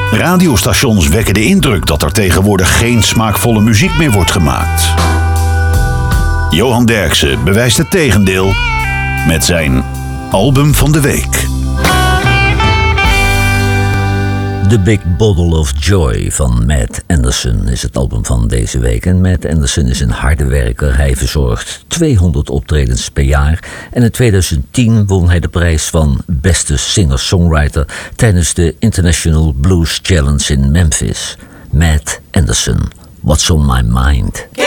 Radiostations wekken de indruk dat er tegenwoordig geen smaakvolle muziek meer wordt gemaakt. Johan Derksen bewijst het tegendeel met zijn album van de week. The Big Bottle of Joy van Matt Anderson is het album van deze week. En Matt Anderson is een harde werker. Hij verzorgt 200 optredens per jaar. En in 2010 won hij de prijs van beste singer-songwriter tijdens de International Blues Challenge in Memphis. Matt Anderson, What's on My Mind?